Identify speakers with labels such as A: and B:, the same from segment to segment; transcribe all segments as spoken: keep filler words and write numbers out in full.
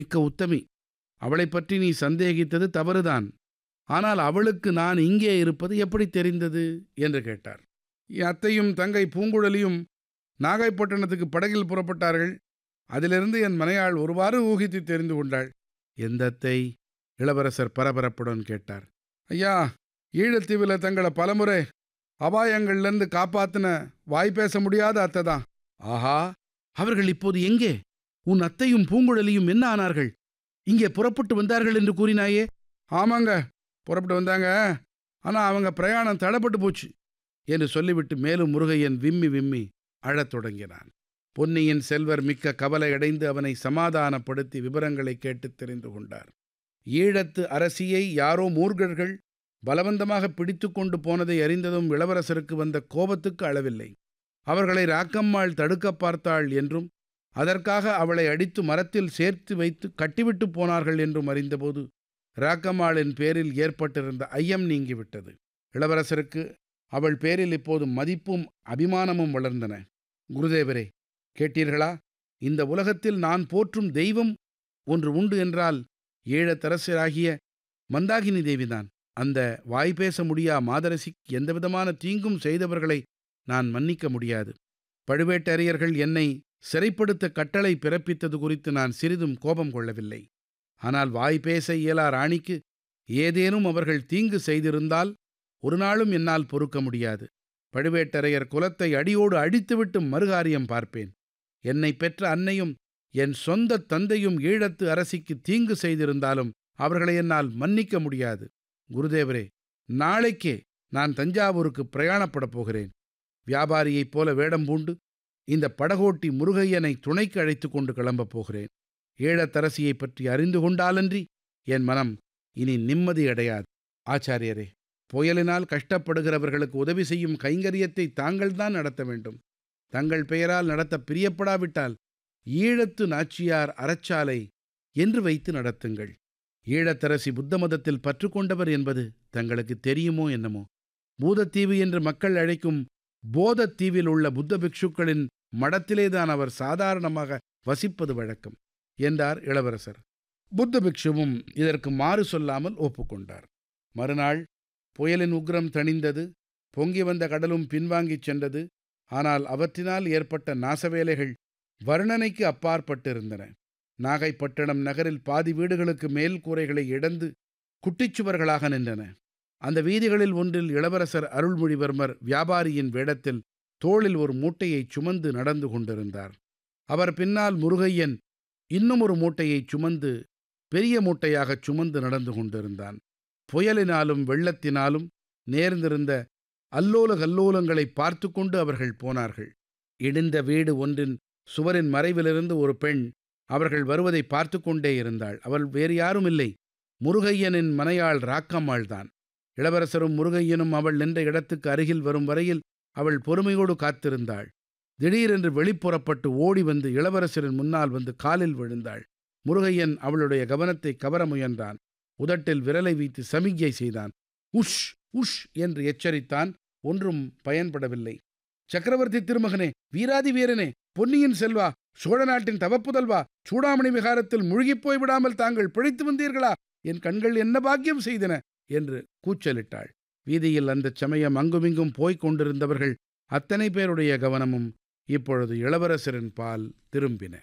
A: மிக்க உத்தமி. அவளைப் பற்றி நீ சந்தேகித்தது தவறுதான். ஆனால் அவளுக்கு நான் இங்கே இருப்பது எப்படி தெரிந்தது என்று கேட்டார். என் அத்தையும் தங்கை பூங்குழலியும் நாகைப்பட்டினத்துக்கு படகில் புறப்பட்டார்கள். அதிலிருந்து என் மனையாள் ஒருவாறு ஊகித்து தெரிந்து கொண்டாள். எந்த அத்தை? இளவரசர் பரபரப்புடன் கேட்டார். ஐயா, ஈழத்தீவில் தங்களை பலமுறை அபாயங்கள்லேருந்து காப்பாத்தின வாய் பேச முடியாத அத்தை தான். ஆஹா, அவர்கள் இப்போது எங்கே? உன் அத்தையும் பூங்குழலியும் என்ன ஆனார்கள்? இங்கே புறப்பட்டு வந்தார்கள் என்று கூறினாயே? ஆமாங்க, புறப்பட்டு வந்தாங்க. ஆனால் அவங்க பிரயாணம் தடப்பட்டு போச்சு என்று சொல்லிவிட்டு மேலும் முருகையன் விம்மி விம்மி அழத் தொடங்கினான். பொன்னியின் செல்வர் மிக்க கவலையடைந்து அவனை சமாதானப்படுத்தி விவரங்களை கேட்டு தெரிந்து கொண்டார். ஈழத்து அரசியை யாரோ மூர்க்கர்கள் பலவந்தமாக பிடித்து கொண்டு போனதை அறிந்ததும் இளவரசருக்கு வந்த கோபத்துக்கு அளவில்லை. அவர்களை ராக்கம்மாள் தடுக்க பார்த்தாள் என்றும் அதற்காக அவளை அடித்து மரத்தில் சேர்த்து வைத்து கட்டிவிட்டு போனார்கள் என்றும் அறிந்தபோது ராக்கம்மாளின் பேரில் ஏற்பட்டிருந்த ஐயம் நீங்கிவிட்டது. இளவரசருக்கு அவள் பேரில் இப்போது மதிப்பும் அபிமானமும் வளர்ந்தன. குருதேவரே, கேட்டீர்களா? இந்த உலகத்தில் நான் போற்றும் தெய்வம் ஒன்று உண்டு என்றால் ஈழத்தரசராகிய மந்தாகினி தேவிதான். அந்த வாய் பேச முடியா மாதரசிக்கு எந்தவிதமான தீங்கும் செய்தவர்களை நான் மன்னிக்க முடியாது. பழுவேட்டரையர்கள் என்னை சிறைப்படுத்த கட்டளை பிறப்பித்தது குறித்து நான் சிறிதும் கோபம் கொள்ளவில்லை. ஆனால் வாய் பேச இயலா ராணிக்கு ஏதேனும் அவர்கள் தீங்கு செய்திருந்தால் ஒரு நாளும் என்னால் பொறுக்க முடியாது. பழுவேட்டரையர் குலத்தை அடியோடு அடித்துவிட்டு மறுகாரியம் பார்ப்பேன். என்னை பெற்ற அன்னையும் என் சொந்த தந்தையும் ஈழத்து அரசிக்கு தீங்கு செய்திருந்தாலும் அவர்களை என்னால் மன்னிக்க முடியாது. குருதேவரே, நாளைக்கே நான் தஞ்சாவூருக்கு பிரயாணப்படப் போகிறேன். வியாபாரியைப் போல வேடம் பூண்டு இந்த படகோட்டி முருகையனை துணைக்கு அழைத்து கொண்டு கிளம்பப் போகிறேன். ஈழத்தரசியை பற்றி அறிந்து கொண்டாலன்றி என் மனம் இனி நிம்மதியடையாது. ஆச்சாரியரே, புயலினால் கஷ்டப்படுகிறவர்களுக்கு உதவி செய்யும் கைங்கரியத்தை தாங்கள்தான் நடத்த வேண்டும். தங்கள் பெயரால் நடத்த பிரியப்படாவிட்டால் ஈழத்து நாச்சியார் அறச்சாலை என்று வைத்து நடத்துங்கள். ஈழத்தரசி புத்த மதத்தில் பற்று கொண்டவர் என்பது தங்களுக்கு தெரியுமோ என்னமோ? பூதத்தீவு என்று மக்கள் அழைக்கும் போதத்தீவில் உள்ள புத்த பிக்ஷுக்களின் மடத்திலேதான் அவர் சாதாரணமாக வசிப்பது வழக்கம் என்றார் இளவரசர். புத்த பிக்ஷுவும் இதற்கு மாறு சொல்லாமல் ஒப்புக்கொண்டார். மறுநாள் புயலின் உக்ரம் தணிந்தது. பொங்கி வந்த கடலும் பின்வாங்கிச் சென்றது. ஆனால் அவற்றினால் ஏற்பட்ட நாசவேலைகள் வர்ணனைக்கு அப்பாற்பட்டிருந்தன. நாகைப்பட்டினம் நகரில் பாதி வீடுகளுக்கு மேல் கூரைகளை இழந்து குட்டிச்சுவர்களாக நின்றன. அந்த வீதிகளில் ஒன்றில் இளவரசர் அருள்மொழிவர்மர் வியாபாரியின் வேடத்தில் தோளில் ஒரு மூட்டையைச் சுமந்து நடந்து கொண்டிருந்தார். அவர் பின்னால் முருகையன் இன்னும் ஒரு மூட்டையைச் சுமந்து பெரிய மூட்டையாகச் சுமந்து நடந்து கொண்டிருந்தான். புயலினாலும் வெள்ளத்தினாலும் நேர்ந்திருந்த அல்லோல கல்லோலங்களை பார்த்து கொண்டு அவர்கள் போனார்கள். இடிந்த வீடு ஒன்றின் சுவரின் மறைவிலிருந்து ஒரு பெண் அவர்கள் வருவதை பார்த்து கொண்டே இருந்தாள். அவள் வேறு யாரும் இல்லை, முருகையனின் மனையாள் ராக்கம்மாள்தான். இளவரசரும் முருகையனும் அவள் நின்ற இடத்துக்கு அருகில் வரும் வரையில் அவள் பொறுமையோடு காத்திருந்தாள். திடீரென்று வெளிப்புறப்பட்டு ஓடி வந்து இளவரசரின் முன்னால் வந்து காலில் விழுந்தாள். முருகையன் அவளுடைய கவனத்தை கவர முயன்றான். உதட்டில் விரலை வைத்து சமிக்ஞை செய்தான். உஷ் உஷ் என்று எச்சரித்தான். ஒன்றும் பயன்படவில்லை. சக்கரவர்த்தி திருமகனே, வீராதி வீரனே, பொன்னியின் செல்வா, சோழ நாட்டின் தவப்புதல்வா, சூடாமணி விகாரத்தில் முழுகிப் போய் விடாமல் தாங்கள் பிழைத்து வந்தீர்களா? என் கண்கள் என்ன பாக்கியம் செய்தன என்று கூச்சலிட்டாள். வீதியில் அந்தச் சமயம் அங்குமிங்கும் போய்க் கொண்டிருந்தவர்கள் அத்தனை பேருடைய கவனமும் இப்பொழுது இளவரசரின் பால் திரும்பின.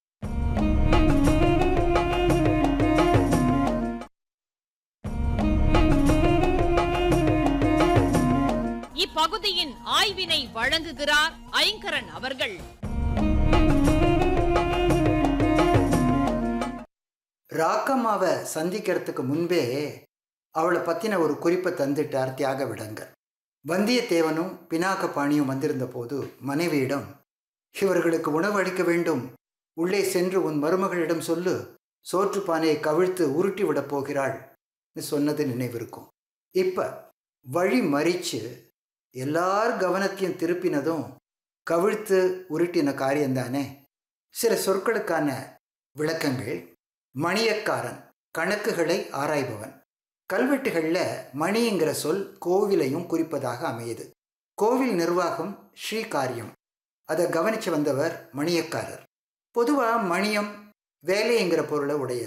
B: இப்பகுதியின் ஆய்வினை வழங்குகிறார் ஐங்கரன் அவர்கள்.
C: ராக்கம்மாவை சந்திக்கிறதுக்கு முன்பே அவளை பற்றின ஒரு குறிப்பை தந்துட்டார் தியாகவிடங்கர். வந்தியத்தேவனும் பினாகபாணியும் வந்திருந்த போது மனைவியிடம், இவர்களுக்கு உணவு அளிக்க வேண்டும், உள்ளே சென்று உன் மருமகளிடம் சொல்லு, சோற்றுப்பானையை கவிழ்த்து உருட்டி விடப் போகிறாள் சொன்னது நினைவிருக்கும். இப்போ வழி மறித்து எல்லார் கவனத்தையும் திருப்பினதும் கவிழ்த்து உருட்டின காரியம்தானே. சில சொற்களுக்கான விளக்கங்கள். மணியக்காரன், கணக்குகளை ஆராய்பவன். கல்வெட்டுகளில் மணிங்கிற சொல் கோவிலையும் குறிப்பதாக அமையுது. கோவில் நிர்வாகம் ஸ்ரீகாரியம், அதை கவனித்து வந்தவர் மணியக்காரர். பொதுவாக மணியம் வேலைங்கிற பொருளை உடையது.